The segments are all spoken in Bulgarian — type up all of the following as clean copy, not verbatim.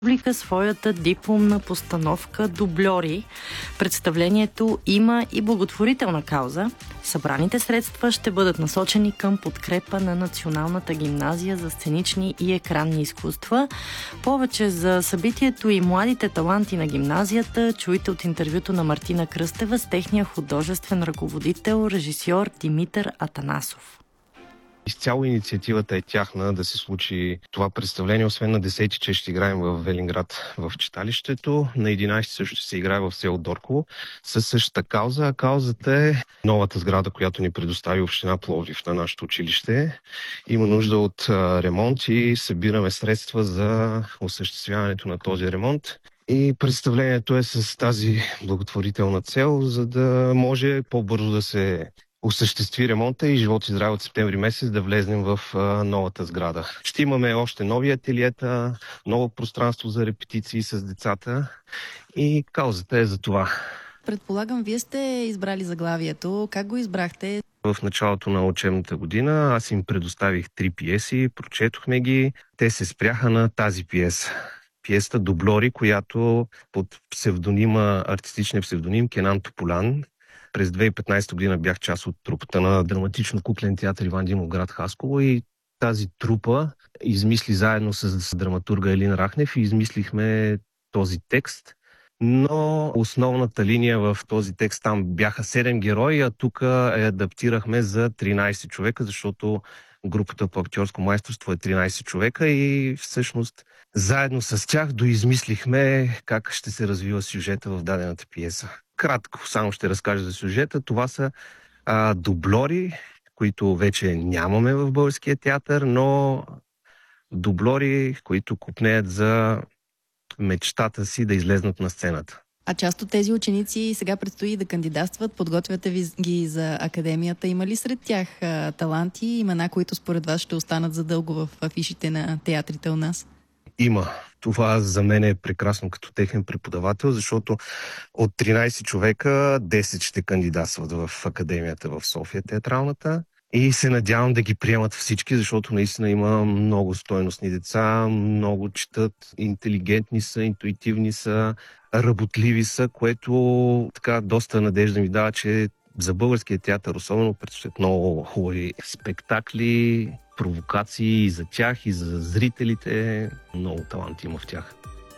публика своята дипломна постановка "Дубльори". Представлението има и благотворителна кауза. Събраните средства ще бъдат насочени към подкрепа на Националната гимназия за сценични и екранни изкуства. Повече за събитието и младите таланти на гимназията чуйте от интервюто на Мартина Кръстева с техния художествен ръководител, режисьор Димитър Атанасов. Изцяло инициативата е тяхна да се случи това представление, освен на 10-ти, че ще играем в Велинград в читалището. На 11-ти също ще се играе в село Дорково със същата кауза. А каузата е новата сграда, която ни предостави община Пловдив на нашето училище. Има нужда от ремонт и събираме средства за осъществяването на този ремонт. И представлението е с тази благотворителна цел, за да може по-бързо да се осъществи ремонта и живот и здраве от септември месец да влезнем в новата сграда. Ще имаме още нови ателиета, ново пространство за репетиции с децата и каузата е за това. Предполагам, вие сте избрали заглавието. Как го избрахте? В началото на учебната година аз им предоставих 3 пиеси, прочетохме ги. Те се спряха на тази пиеса. Пиесата "Дубльори", която под артистичния псевдоним Кенан Тополян. През 2015 година бях част от трупата на драматично-куклен театър Иван Димов, град Хасково, и тази трупа измисли заедно с драматурга Елин Рахнев и измислихме този текст. Но основната линия в този текст, там бяха 7 герои, а тук я адаптирахме за 13 човека, защото групата по актьорско майсторство е 13 човека и всъщност заедно с тях доизмислихме как ще се развива сюжета в дадената пиеса. Кратко само ще разкажа за сюжета. Това са дубльори, които вече нямаме в българския театър, но дубльори, които копнеят за мечтата си да излезнат на сцената. А част от тези ученици сега предстои да кандидатстват. Подготвяте ви ги за академията. Има ли сред тях таланти, имена, които според вас ще останат задълго в афишите на театрите у нас? Има. Това за мен е прекрасно като техен преподавател, защото от 13 човека 10 ще кандидатстват в академията в София, театралната. И се надявам да ги приемат всички, защото наистина има много стойностни деца, много четат, интелигентни са, интуитивни са, работливи са, което така доста надежда ми дава, че за българския театър особено предстоят много хубави спектакли, провокации и за тях, и за зрителите. Много талант има в тях.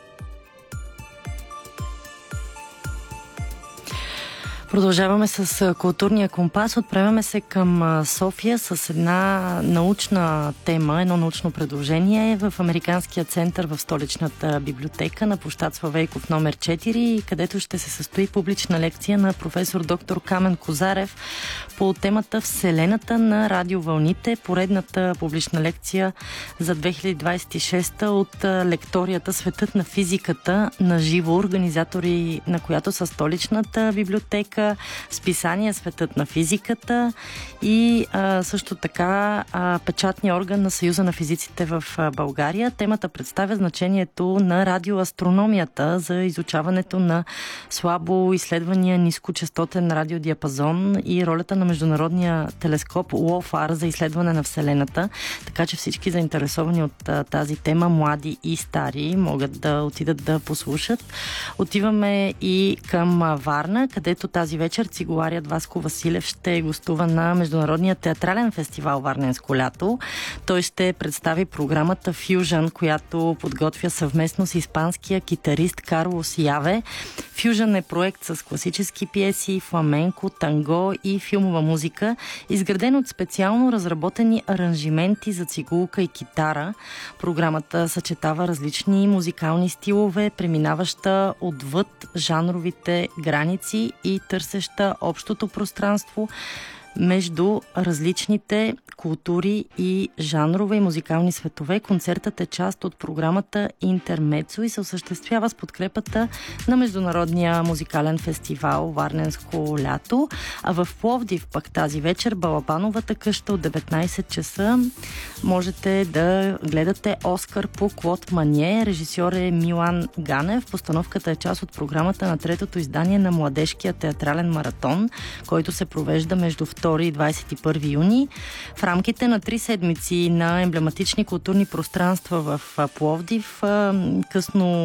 Продължаваме с културния компас. Отправяме се към София с една научна тема, едно научно предложение в Американския център в столичната библиотека на площад Славейков номер 4, където ще се състои публична лекция на професор доктор Камен Козарев по темата "Вселената на радиовълните", поредната публична лекция за 2026 от лекторията "Светът на физиката" на живо, организатори на която са столичната библиотека, списание "Светът на физиката" и също така печатния орган на Съюза на физиците в България. Темата представя значението на радиоастрономията за изучаването на слабо изследвания нискочастотен радиодиапазон и ролята на международния телескоп ЛОФАР за изследване на Вселената. Така че всички заинтересовани от тази тема, млади и стари, могат да отидат да послушат. Отиваме и към Варна, където тази вечер цигуларият Васко Василев ще гостува на Международния театрален фестивал "Варненско лято". Той ще представи програмата "Фюжън", която подготвя съвместно с испанския китарист Карлос Яве. "Фюжън" е проект с класически пиеси, фламенко, танго и филмова музика, изграден от специално разработени аранжименти за цигулка и китара. Програмата съчетава различни музикални стилове, преминаваща отвъд жанровите граници и търсеща общото пространство между различните култури и жанрове и музикални светове. Концертът е част от програмата Интермецо и се осъществява с подкрепата на Международния музикален фестивал "Варненско лято". А в Пловдив пък тази вечер Балабановата къща от 19 часа можете да гледате "Оскар" по Клод Мание. Режисьор е Милан Ганев. Постановката е част от програмата на третото издание на Младежкия театрален маратон, който се провежда между 2 и 21 юни. В рамките на 3 седмици на емблематични културни пространства в Пловдив, късно